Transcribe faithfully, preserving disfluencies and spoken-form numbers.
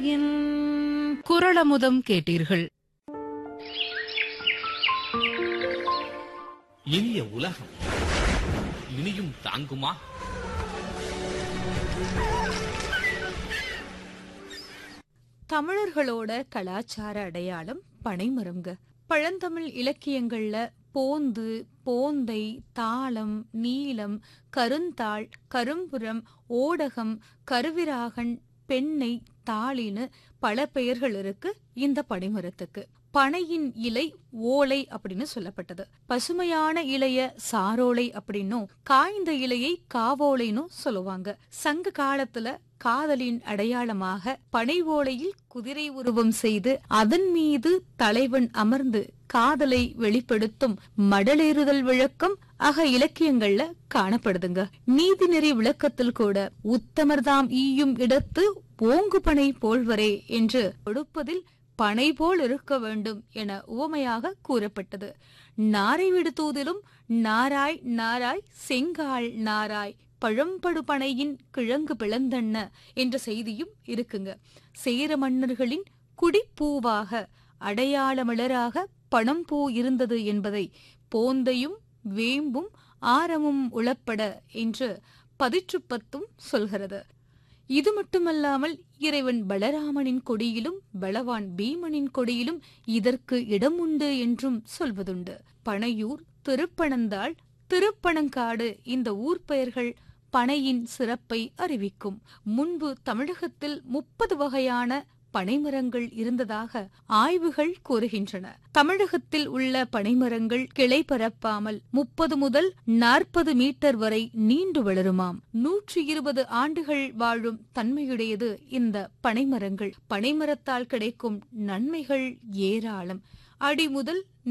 என் குரலமுதம் கேட்டீர்கள். இனிய உலகம் இனியும் தாங்குமா? தமிழர்களோட கலாச்சார அடையாளம் பனைமரம்ங்க. பழந்தமிழ் இலக்கியங்கள்ல போந்து, போந்தை, தாளம், நீலம், கருந்தாள், கரும்புறம், ஓடகம், கருவிராகன், பெண்ணை, தாளின்னு பல பெயர்கள் இருக்கு இந்த பனைமரத்துக்கு. பனையின் இலை ஓலை அப்படின்னு சொல்லப்பட்டது. பசுமையான இலைய சாரோலை அப்படின்னும் காய்ந்த இலையை காவோலைன்னு சொல்லுவாங்க. சங்க காலத்துல காதலின் அடையாளமாக பனை ஓலையில் குதிரை உருவம் செய்து அதன் மீது தலைவன் அமர்ந்து காதலை வெளிப்படுத்தும் மடலேறுதல் விளக்கம் அக இலக்கியங்கள்ல காணப்படுதுங்க. நீதிநெறி விளக்கத்தில் கூட உத்தமர்தாம் ஈயும் இடத்து ஓங்கு பனை போல்வரே என்று கொடுப்பதில் பனை போல் இருக்க வேண்டும் என உவமையாக கூறப்பட்டது. நாரை விடு தூதிலும் நாராய் நாராய் செங்கால் நாராய் பழம்படு பனையின் கிழங்கு பிளந்தன்ன என்ற செய்தியும் இருக்குங்க. சேர மன்னர்களின் குடிப்பூவாக அடையாளமிளராக பணம்பூ இருந்தது என்பதை போந்தையும் வேம்பும் ஆரமும் உளப்பட என்று பதிற்றுப்பத்தும் சொல்கிறது. இது மட்டுமல்லாமல் இறைவன் பலராமனின் கொடியிலும் பலவான் பீமனின் கொடியிலும் இதற்கு இடம் உண்டு என்றும் சொல்வதுண்டு. பனையூர், திருப்பனந்தாள், திருப்பனங்காடு இந்த ஊர் பெயர்கள் பனையின் சிறப்பை அறிவிக்கும். முன்பு தமிழகத்தில் முப்பது வகையான பனைமரங்கள் இருந்ததாக ஆய்வுகள் கூறுகின்றன. தமிழகத்தில் உள்ள பனைமரங்கள் கிளை பரப்பாமல் முப்பது முதல் நாற்பது மீட்டர் வரை நீண்டு வளருமாம். நூற்றி இருபது ஆண்டுகள் வாழும் தன்மையுடையது இந்த பனைமரங்கள். பனைமரத்தால் கிடைக்கும் நன்மைகள் ஏராளம். அடி முதல்